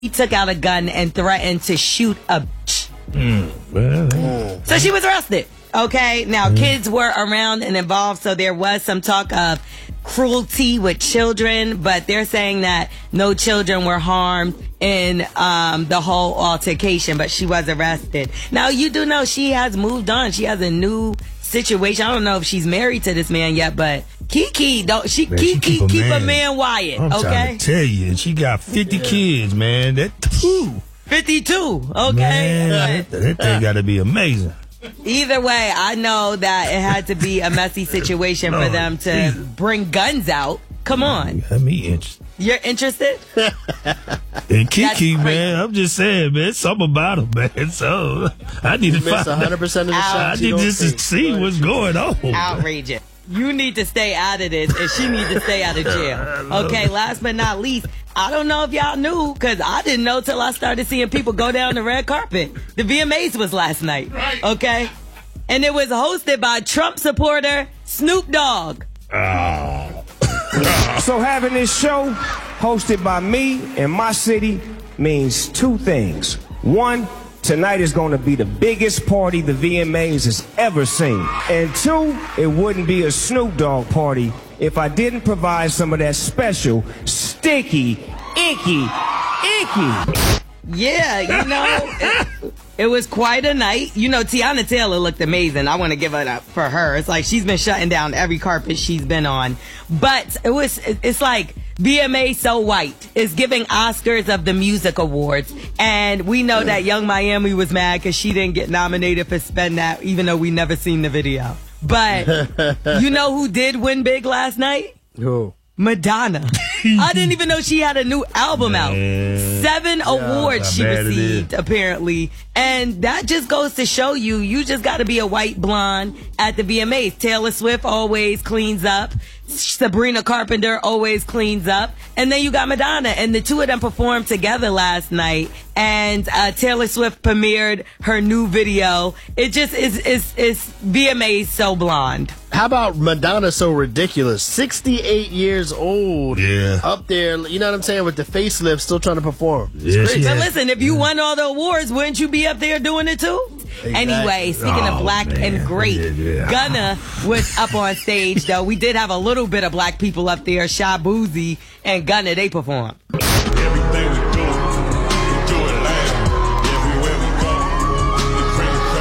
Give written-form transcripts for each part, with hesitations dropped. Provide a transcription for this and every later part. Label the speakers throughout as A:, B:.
A: He took out a gun and threatened to shoot a bitch. So she was arrested. Okay, now kids were around and involved, so there was some talk of cruelty with children, but they're saying that no children were harmed in the whole altercation, but she was arrested. Now, you do know she has moved on. She has a new situation. I don't know if she's married to this man yet, but Kiki, keep a man Wyatt,
B: I'm trying to tell you, and she got 50 kids, man.
A: 52, okay?
B: Man, that thing got to be amazing.
A: Either way, I know that it had to be a messy situation for them to bring guns out. Come on.
B: Got me interested.
A: You're interested?
B: And Kiki, man, I'm just saying, man, something about him, man. So I need to find
C: 100% of the shots.
B: I need just to see what's going on.
A: Outrageous. You need to stay out of this, and she needs to stay out of jail. Okay, last but not least, I don't know if y'all knew, because I didn't know till I started seeing people go down the red carpet. The VMAs was last night, okay? And it was hosted by Trump supporter Snoop Dogg.
D: So having this show hosted by me in my city means two things. One, tonight is going to be the biggest party the VMAs has ever seen. And two, it wouldn't be a Snoop Dogg party if I didn't provide some of that special, sticky, inky.
A: Yeah, you know, it was quite a night. You know, Tiana Taylor looked amazing. I want to give it up for her. It's like she's been shutting down every carpet she's been on. But it's like VMA so white. It's giving Oscars of the Music Awards. And we know that Young Miami was mad because she didn't get nominated for Spend That, even though we never seen the video. But you know who did win big last night?
C: Who?
A: Madonna. I didn't even know she had a new album out. 7 awards she received, apparently. And that just goes to show you just got to be a white blonde at the VMAs. Taylor Swift always cleans up. Sabrina Carpenter always cleans up. And then you got Madonna. And the two of them performed together last night. And Taylor Swift premiered her new video. It just is VMAs so blonde.
C: How about Madonna so ridiculous? 68 years old.
B: Yeah.
C: Up there, you know what I'm saying, with the facelift, still trying to perform. It's
B: Yeah,
C: crazy.
A: But listen, if you won all the awards, wouldn't you be up there doing it too?
C: Exactly.
A: Anyway, speaking of black and great, Gunna was up on stage, though. We did have a little bit of black people up there. Sha Boozy and Gunna, they performed.
E: Everything we do it loud. Everywhere we go, we bring it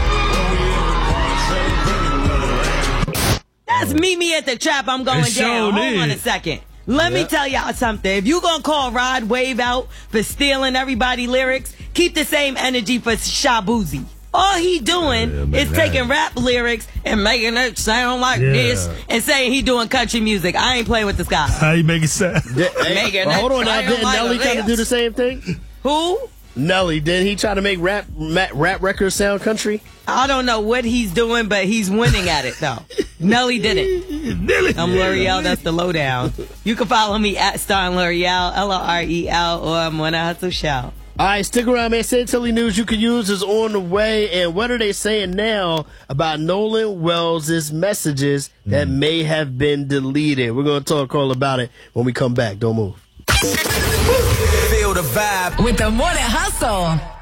E: down. When we in the party, celebrating.
A: That's Meet Me at the Trap. I'm going
B: It
A: down.
B: sure
A: Hold on
B: did.
A: a second. Let me tell y'all something. If you gonna call Rod Wave out for stealing everybody lyrics, keep the same energy for Sha Boozy. All he doing is taking rap lyrics and making it sound like this and saying he doing country music. I ain't playing with this guy.
B: How you make it sound?
A: Making it
C: Hold on, now
A: sound
C: didn't
A: like
C: Nelly kind
A: this.
C: of do the same thing?
A: Who?
C: Nelly, didn't he try to make rap records sound country?
A: I don't know what he's doing, but he's winning at it, though. Nelly did it. I'm L'Oreal. That's the lowdown. You can follow me at Star L'Oreal, L-O-R-E-L, or I'm When I Hustle Shout.
C: All right, stick around, man. St. Tilly news you can use is on the way. And what are they saying now about Nolan Wells' messages that may have been deleted? We're going to talk all about it when we come back. Don't move.
F: Feel the vibe
G: with the Morning Hustle.